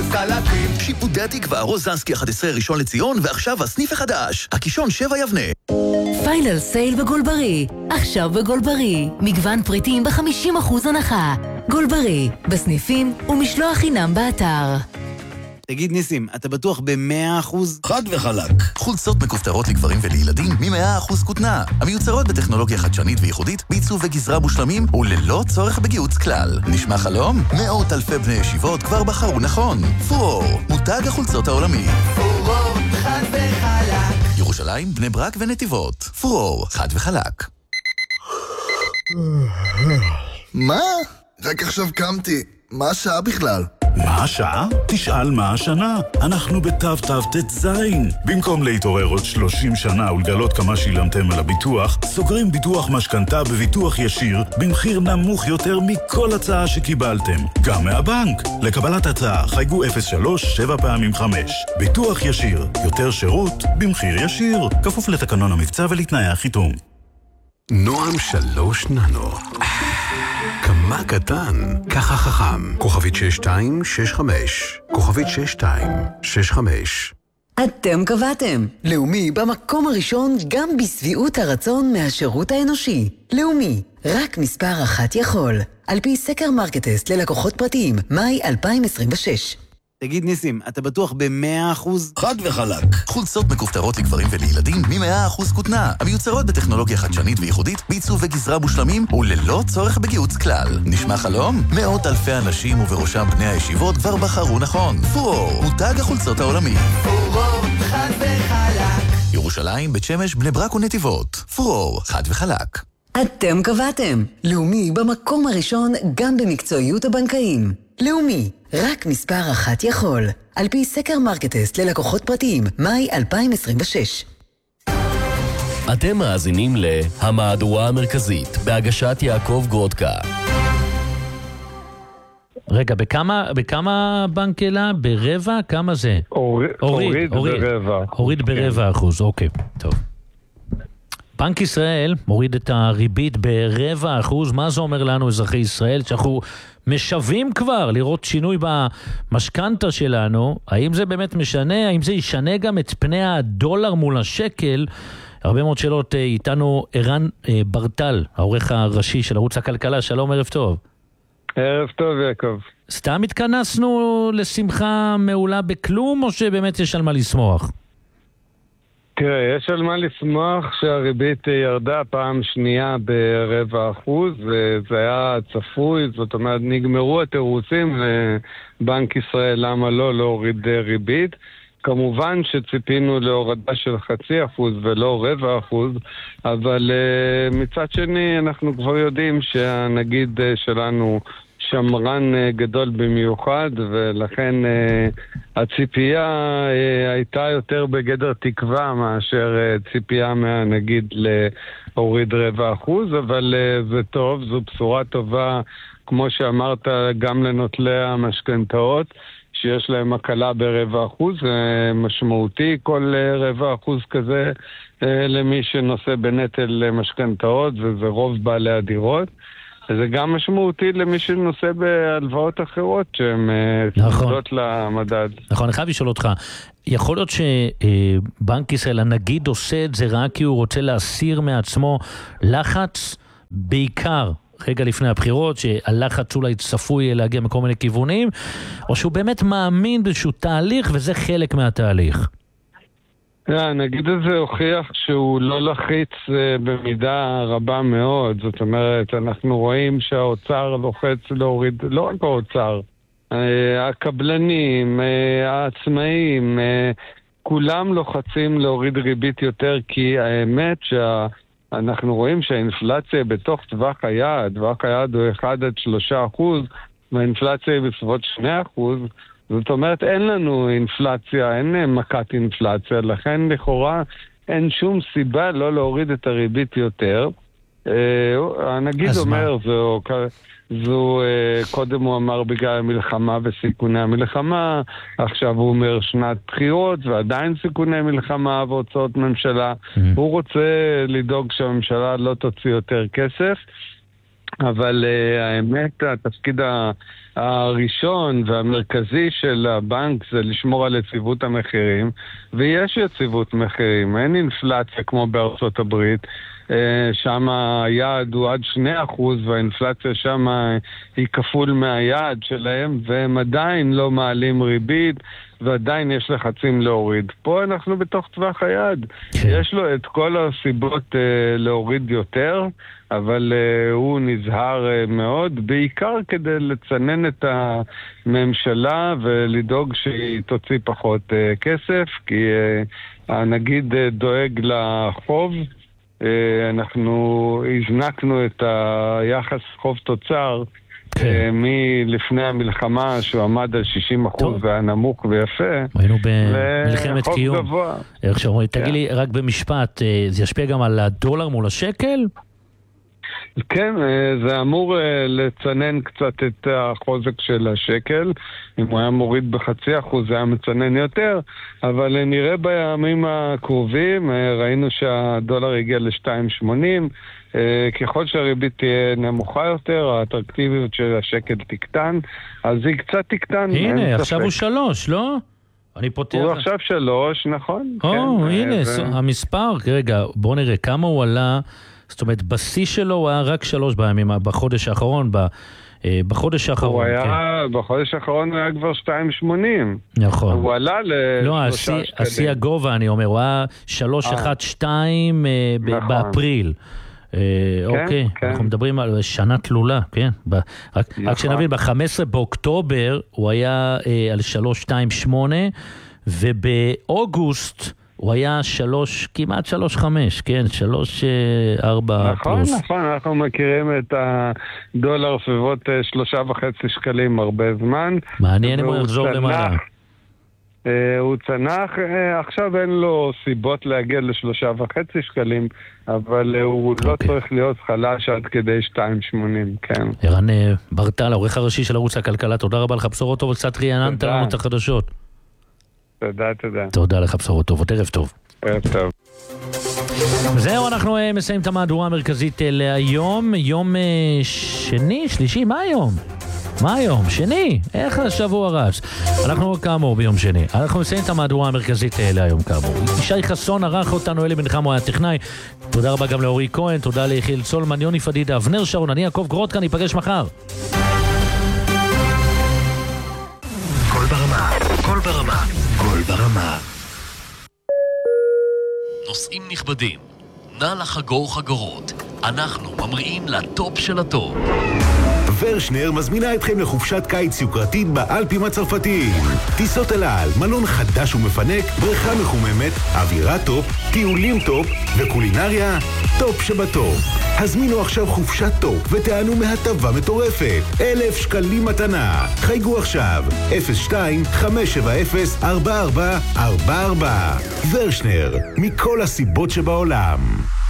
חלקים. שיפודי התקווה, רוזנסקי 11 ראשון לציון, ועכשיו הסניף החדש, הקישון 7 יבנה. פיינל סייל בגולברי. עכשיו בגולברי. מגוון פריטים ב-50% הנחה. גולברי, בסניפים ומשלוח חינם באתר. תגיד ניסים, אתה בטוח ב-100%? חד וחלק. חולצות מכופתרות לגברים ולילדים מ-100% כותנה. המיוצרות בטכנולוגיה חדשנית וייחודית, בעיצוב וגזרה מושלמים וללא צורך בגיוץ כלל. נשמע חלום? מאות אלפי בני ישיבות כבר בחרו נכון. פורור, מותג החולצות העולמי. פורור, חד וחלק. ירושלים, בני ברק ונתיבות. פורור, חד וחלק. מה? רק עכשיו קמתי. מה השעה בכלל? מה השעה? תשאל מה השנה. אנחנו בתו זין. במקום להתעורר עוד 30 שנה ולגלות כמה שילמתם על הביטוח, סוגרים ביטוח משכנתה בביטוח ישיר במחיר נמוך יותר מכל הצעה שקיבלתם. גם מהבנק. לקבלת הצעה חייגו 03 7 פעמים 5. ביטוח ישיר. יותר שירות במחיר ישיר. כפוף לתקנון המבצע ולתנאי החיתום. נועם 3 ננו. כמה קטן, ככה חכם. כוכבית 6265. כוכבית 6265. אתם קבעתם. לאומי במקום הראשון גם בסביעות הרצון מהשירות האנושי. לאומי, רק מספר אחת יכול. על פי סקר מרקטסט ללקוחות פרטיים, מאי 2026. תגיד ניסים, אתה בטוח ב-100%? חד וחלק. חולצות מכופתרות לגברים ולילדים מ-100% כותנה. המיוצרות בטכנולוגיה חדשנית וייחודית, בעיצוב וגזרה מושלמים וללא צורך בגיוץ כלל. נשמע חלום? מאות אלפי אנשים ובראשם בני הישיבות כבר בחרו נכון. פורור, מותג החולצות העולמי. פורור, חד וחלק. ירושלים, בית שמש, בני ברק ונתיבות. פורור, חד וחלק. אתם קבעתם. לאומי במקום הראשון גם במקצועיות הבנקאים. לאומי, רק מספר אחת יכול. על פי סקר מרקטסט ללקוחות פרטיים, מאי 2026. אתם מאזינים להמהדורה המרכזית, בהגשת יעקב גרודקה. רגע, בכמה בנק אלה? ברבע? כמה זה? הוריד ברבע. הוריד ברבע אחוז, אוקיי, טוב. בנק ישראל מוריד את הריבית ברבע אחוז. מה זה אומר לנו, אזרחי ישראל, שאנחנו משווים כבר לראות שינוי במשכנתה שלנו? האם זה באמת משנה? האם זה ישנה גם את פני הדולר מול השקל? הרבה מאוד שאלות. איתנו ערן ברטל, העורך הראשי של ערוץ הכלכלה. שלום, ערב טוב. ערב טוב, יעקב. סתם התכנסנו לשמחה מעולה בכלום, או שבאמת יש על מה לשמוח? תראה, יש על מה לשמוח שהריבית ירדה פעם שנייה ב0.25%, וזה היה צפוי. זאת אומרת, נגמרו התירוצים לבנק ישראל למה לא להוריד ריבית. כמובן שציפינו להורדה של 0.5% ולא 0.25%, אבל מצד שני אנחנו כבר יודעים שהנגיד שלנו שמרן גדול במיוחד, ולכן הציפייה הייתה יותר בגדר תקווה מאשר ציפייה מהנגיד להוריד 0.25%, אבל זה טוב, זו בשורה טובה, כמו שאמרת, גם לנוטלי המשכנתאות, שיש להם הקלה ב0.25%, זה משמעותי כל 0.25% כזה למי שנושא בנטל משכנתאות, וזה רוב בעלי הדירות. זה גם משמעותי למי שנושא בהלוואות אחרות שהן צמודות למדד. נכון, אני חייב לשאול אותך, יכול להיות שבנק ישראל, הנגיד, עושה את זה רק כי הוא רוצה להסיר מעצמו לחץ, בעיקר רגע לפני הבחירות, שהלחץ אולי צפוי להגיע מכל מיני כיוונים, או שהוא באמת מאמין באיזשהו תהליך וזה חלק מהתהליך? הנגיד הזה הוכיח שהוא לא לחיץ במידה רבה מאוד. זאת אומרת, אנחנו רואים שהאוצר לוחץ להוריד, לא רק האוצר, הקבלנים, העצמאים, כולם לוחצים להוריד ריבית יותר, כי האמת שאנחנו רואים שהאינפלציה בתוך טווח היעד, טווח היעד הוא 1-3%, והאינפלציה היא בסביבות 2%, זאת אומרת, אין לנו אינפלציה, אין מכת אינפלציה, לכן לכאורה אין שום סיבה לא להוריד את הריבית יותר. הנגיד אומר, קודם הוא אמר בגלל המלחמה וסיכוני המלחמה, עכשיו הוא אומר שנת בחירות ועדיין סיכוני מלחמה והוצאות ממשלה. הוא רוצה לדאוג שהממשלה לא תוציא יותר כסף. אבל האמת, התפקיד הראשון והמרכזי של הבנק זה לשמור על יציבות המחירים, ויש יציבות מחירים, אין אינפלציה כמו בארצות הברית, שם היעד הוא עד 2% והאינפלציה שם היא כפול מהיעד שלהם, והם עדיין לא מעלים ריבית ועדיין יש לחצים להוריד. פה אנחנו בתוך טווח היעד. יש לו את כל הסיבות להוריד יותר, אבל הוא נזהר מאוד, בעיקר כדי לצנן את הממשלה ולדאוג שהיא תוציא פחות כסף, כי הנגיד דואג לחוב. אנחנו הזנקנו את היחס חוב תוצר מלפני המלחמה שהוא עמד על 60% והיה נמוך ויפה. היינו במלחמת קיום. תגיד לי רק במשפט, זה ישפיע גם על הדולר מול השקל? כן, זה אמור לצנן קצת את החוזק של השקל. אם הוא היה מוריד ב0.5% זה היה מצנן יותר, אבל נראה בימים הקרובים, ראינו שהדולר הגיע ל-2.80, ככל שהריבית תהיה נמוכה יותר, האטרקטיביות של השקל תקטן, אז היא קצת תקטן. הנה, עכשיו הוא 3, לא? אני פותח... הוא עכשיו 3, נכון? הנה, המספר, רגע, בואו נראה כמה הוא עלה... זאת אומרת, בשיא שלו הוא היה רק 3 בימים, בחודש האחרון, בחודש האחרון. הוא היה, בחודש האחרון הוא היה כבר 2.80. נכון. הוא עלה לא, השיא הגובה, אני אומר, הוא היה 3.12 באפריל. אוקיי, אנחנו מדברים על שנה תלולה, כן? רק שנבין, ב-15 באוקטובר הוא היה על 3.28, ובאוגוסט הוא היה כמעט 3.5, כן? 3.4 פלוס. נכון, אנחנו מכירים את הדולר סביבות 3.5 שקלים הרבה זמן. מעניין אם הוא יחזור למעלה. הוא צנח, עכשיו אין לו סיבות להגיע ל3.5 שקלים, אבל הוא לא צריך להיות חלש עד כדי 2.80, כן. ערן ברטל, העורך הראשי של ערוץ הכלכלה, תודה רבה לך, בשורות טוב, קצת רעננת לנו את החדשות. תודה, תודה. תודה לך, בשורות טובות, ערב טוב. ערב טוב. זהו, אנחנו מסיים את המהדורה המרכזית להיום, יום שני, שלישי, מה היום? מה היום? שני? איך השבוע רץ? אנחנו כאמור ביום שני. אנחנו מסיים את המהדורה המרכזית להיום כאמור. ישי חסון ערך אותנו, אלי בן חמו היה טכנאי. תודה רבה גם לאורי כהן, תודה ליחיאל צולמן, יוני פדידה, אבנר שרון, אני יעקב גרוטקה, ניפגש מחר. כל ברמה, כל ברמה, כל ברמה. נושאים נכבדים, נא לחגור חגורות. אנחנו ממריאים לטופ של הטופ. ורשנר מזמינה אתכם לחופשת קיץ יוקרתית באלפים הצרפתיים. טיסות אל על, מלון חדש ומפנק, בריכה מחוממת, אווירה טופ, טיולים טופ וקולינריה טופ שבטופ. הזמינו עכשיו חופשת טופ ותענו מהטבה מטורפת. 1,000 שקלים מתנה. חייגו עכשיו 02-570-4444. ורשנר, מכל הסיבות שבעולם.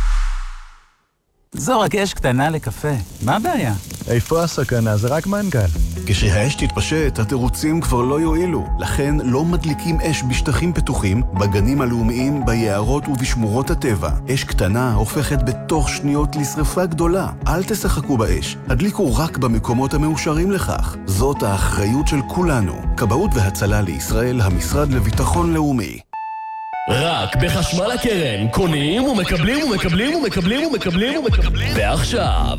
זו רק אש קטנה לקפה. מה הבעיה? איפה הסכנה? זה רק מנגל. כשהאש תתפשט, התירוצים כבר לא יועילו. לכן לא מדליקים אש בשטחים פתוחים, בגנים הלאומיים, ביערות ובשמורות הטבע. אש קטנה הופכת בתוך שניות לשרפה גדולה. אל תשחקו באש. הדליקו רק במקומות המאושרים לכך. זאת האחריות של כולנו. כבאות והצלה לישראל, המשרד לביטחון לאומי. רק בחשמל הקרן, קונים ומקבלים ומקבלים ומקבלים ומקבלים ומקבלים ועכשיו